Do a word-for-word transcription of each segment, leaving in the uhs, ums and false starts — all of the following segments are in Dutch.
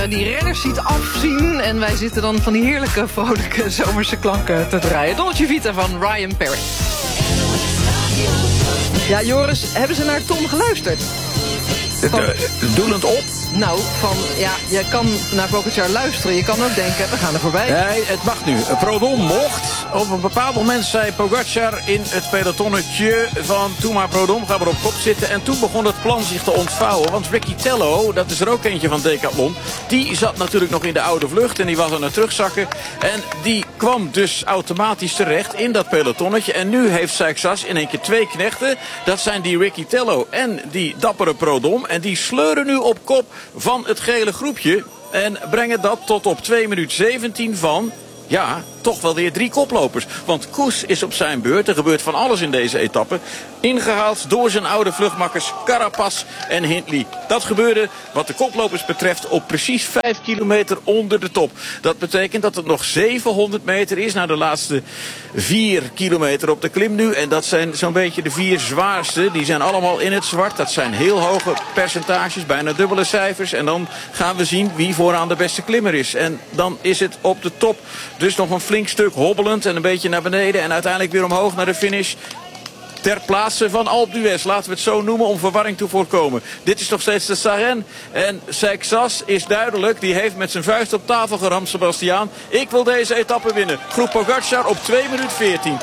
Die renners ziet afzien en wij zitten dan van die heerlijke, vrolijke zomerse klanken te draaien. Dolce Vita van Ryan Perry. Ja, Joris, hebben ze naar Tom geluisterd? Van... Doelend op? Nou, van, ja, je kan naar Pogačar luisteren. Je kan ook denken, we gaan er voorbij. Nee, het mag nu. Prudhomme mocht. Op een bepaald moment zei Pogačar in het pelotonnetje van toen maar Prudhomme, gaan we op kop zitten. En toen begon het plan zich te ontvouwen. Want Ricky Tello, dat is er ook eentje van Decathlon, die zat natuurlijk nog in de oude vlucht en die was aan het terugzakken. En die kwam dus automatisch terecht in dat pelotonnetje. En nu heeft Seixas in één keer twee knechten. Dat zijn die Ricky Tello en die dappere Prudhomme. En die sleuren nu op kop van het gele groepje. En brengen dat tot op twee minuten zeventien van... ja, toch wel weer drie koplopers. Want Koes is op zijn beurt, er gebeurt van alles in deze etappe, ingehaald door zijn oude vluchtmakkers Carapaz en Hindley. Dat gebeurde wat de koplopers betreft op precies vijf kilometer onder de top. Dat betekent dat het nog zevenhonderd meter is naar de laatste vier kilometer op de klim nu. En dat zijn zo'n beetje de vier zwaarste. Die zijn allemaal in het zwart. Dat zijn heel hoge percentages, bijna dubbele cijfers. En dan gaan we zien wie vooraan de beste klimmer is. En dan is het op de top dus nog een flink stuk hobbelend en een beetje naar beneden. En uiteindelijk weer omhoog naar de finish. Ter plaatse van Alpe d'Huez, laten we het zo noemen om verwarring te voorkomen. Dit is nog steeds de Sarren. En Seixas is duidelijk, die heeft met zijn vuist op tafel geramd, Sebastiaan. Ik wil deze etappe winnen. Groep Pogačar op twee minuten veertien.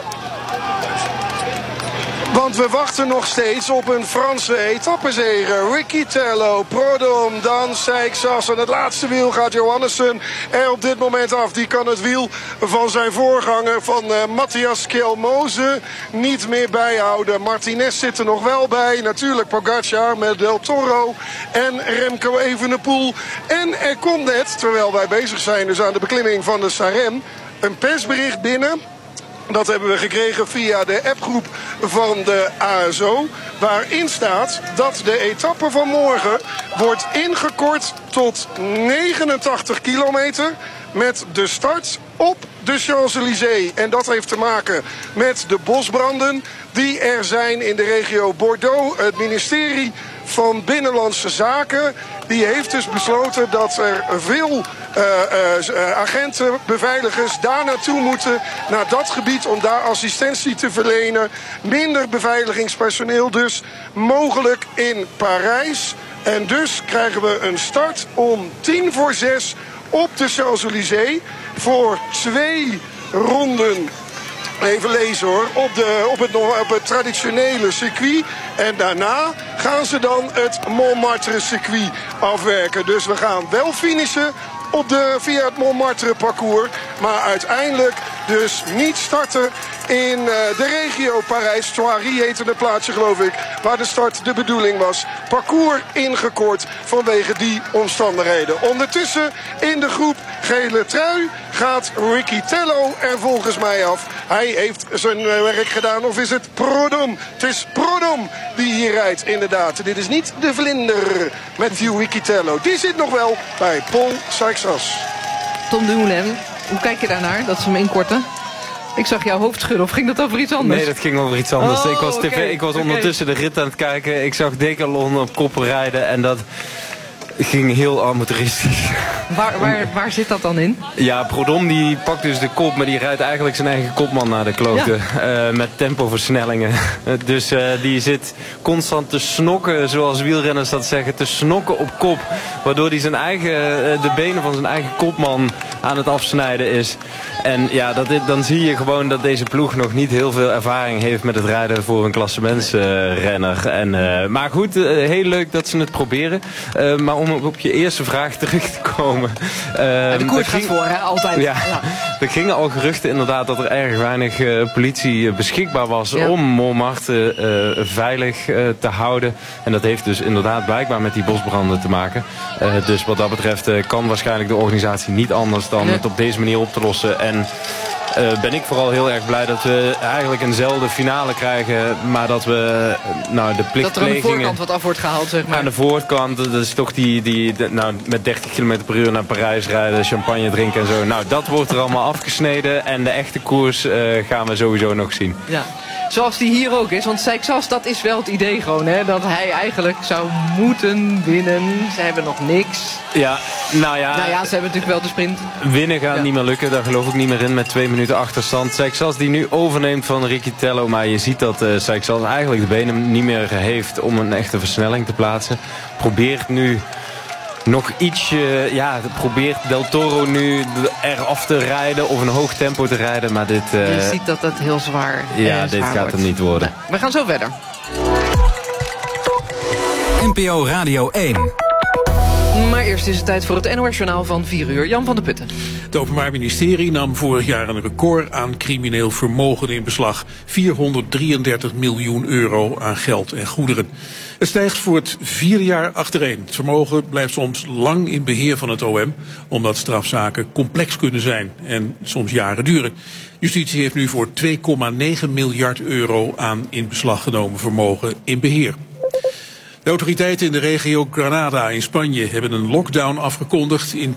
Want we wachten nog steeds op een Franse etappezege. Ricky Tello, Prudhomme, dan Seixas. En het laatste wiel gaat Johannessen er op dit moment af. Die kan het wiel van zijn voorganger, van uh, Matthias Skelmose, niet meer bijhouden. Martinez zit er nog wel bij. Natuurlijk Pogačar met Del Toro en Remco Evenepoel. En er komt net, terwijl wij bezig zijn dus aan de beklimming van de Sarren, een persbericht binnen. Dat hebben we gekregen via de appgroep van de A S O. Waarin staat dat de etappe van morgen wordt ingekort tot negenentachtig kilometer. Met de start op de Champs-Élysées. En dat heeft te maken met de bosbranden die er zijn in de regio Bordeaux. Het ministerie van Binnenlandse Zaken die heeft dus besloten dat er veel uh, uh, agenten, beveiligers daar naartoe moeten, naar dat gebied, om daar assistentie te verlenen. Minder beveiligingspersoneel dus mogelijk in Parijs. En dus krijgen we een start om tien voor zes op de Champs-Élysées voor twee ronden. Even lezen hoor, op, de, op, het, op het traditionele circuit. En daarna gaan ze dan het Montmartre circuit afwerken. Dus we gaan wel finishen op de, via het Montmartre parcours. Maar uiteindelijk dus niet starten in uh, de regio Parijs. Thoiry heette het plaatsje geloof ik, waar de start de bedoeling was. Parcours ingekort vanwege die omstandigheden. Ondertussen in de groep gele trui gaat Ricky Tello er volgens mij af. Hij heeft zijn werk gedaan, of is het Prudhomme? Het is Prudhomme die hier rijdt inderdaad. Dit is niet de vlinder met Ricky Tello. Die zit nog wel bij Paul Seixas. Tom Dumoulin, hoe kijk je daarnaar dat ze hem inkorten? Ik zag jouw hoofd schudden, of ging dat over iets anders? Nee, dat ging over iets anders. Oh, ik was, tv, okay, ik was okay. ondertussen de rit aan het kijken. Ik zag Decathlon op kop rijden en dat ging heel amateuristisch. Waar, waar, waar zit dat dan in? Ja, Prudhomme die pakt dus de kop, maar die rijdt eigenlijk zijn eigen kopman naar de klote. Ja. Uh, met tempoversnellingen. Dus uh, die zit constant te snokken, zoals wielrenners dat zeggen, te snokken op kop. Waardoor hij zijn eigen, uh, de benen van zijn eigen kopman aan het afsnijden is. En ja, dat, dan zie je gewoon dat deze ploeg nog niet heel veel ervaring heeft met het rijden voor een klassementsrenner. En, uh, maar goed, uh, heel leuk dat ze het proberen. Uh, maar om op je eerste vraag terug te komen. Uh, ja, de koers gaat voor, hè? Altijd. Ja, ja. Er gingen al geruchten inderdaad dat er erg weinig uh, politie beschikbaar was ja. om Montmartre uh, veilig uh, te houden. En dat heeft dus inderdaad blijkbaar met die bosbranden te maken. Uh, dus wat dat betreft uh, kan waarschijnlijk de organisatie niet anders dan ja. het op deze manier op te lossen. En uh, ben ik vooral heel erg blij dat we eigenlijk eenzelfde finale krijgen, maar dat we nou, de plichtplegingen... Dat er aan de voorkant wat af wordt gehaald, zeg maar. Aan de voorkant, dat is toch die, die de, nou, met dertig kilometer per uur naar Parijs rijden, champagne drinken en zo. Nou, dat wordt er allemaal afgesneden en de echte koers uh, gaan we sowieso nog zien. Ja. Zoals die hier ook is. Want Seixas, dat is wel het idee gewoon. Hè? Dat hij eigenlijk zou moeten winnen. Ze hebben nog niks. Ja, nou ja. Nou ja, ze hebben natuurlijk wel de sprint. Winnen gaat ja. niet meer lukken. Daar geloof ik niet meer in met twee minuten achterstand. Seixas die nu overneemt van Riccitello. Maar je ziet dat uh, Seixas eigenlijk de benen niet meer heeft om een echte versnelling te plaatsen. Probeert nu nog ietsje, ja, probeert Del Toro nu eraf te rijden of een hoog tempo te rijden. Maar dit... Uh, je ziet dat het heel zwaar Ja, uh, dit zwaar gaat wordt. hem niet worden. Nou, we gaan zo verder. N P O Radio één. Maar eerst is het tijd voor het N O S-journaal van vier uur. Jan van der Putten. Het Openbaar Ministerie nam vorig jaar een record aan crimineel vermogen in beslag. vierhonderddrieëndertig miljoen euro aan geld en goederen. Het stijgt voor het vierde jaar achtereen. Het vermogen blijft soms lang in beheer van het O M, omdat strafzaken complex kunnen zijn en soms jaren duren. Justitie heeft nu voor twee komma negen miljard euro aan in beslag genomen vermogen in beheer. De autoriteiten in de regio Granada in Spanje hebben een lockdown afgekondigd in